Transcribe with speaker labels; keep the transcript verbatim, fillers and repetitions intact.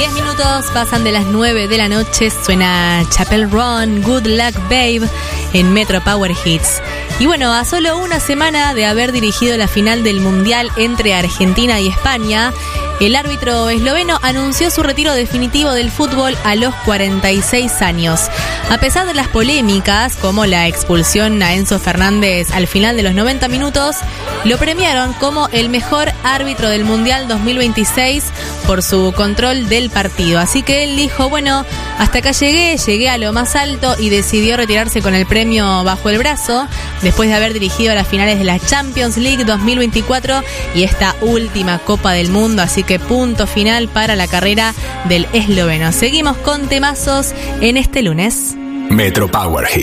Speaker 1: diez minutos pasan de las nueve de la noche, suena Chappell Roan, Good Luck Babe en Metro Power Hits. Y bueno, a solo una semana de haber dirigido la final del Mundial entre Argentina y España, el árbitro esloveno anunció su retiro definitivo del fútbol a los cuarenta y seis años. A pesar de las polémicas, como la expulsión a Enzo Fernández al final de los noventa minutos, lo premiaron como el mejor árbitro del Mundial dos mil veintiséis por su control del partido. Así que él dijo, bueno, hasta acá llegué, llegué a lo más alto y decidió retirarse con el premio bajo el brazo, después de haber dirigido las finales de la Champions League dos mil veinticuatro y esta última Copa del Mundo. Así que punto final para la carrera del esloveno. Seguimos con temazos en este lunes.
Speaker 2: Metro Power Hits.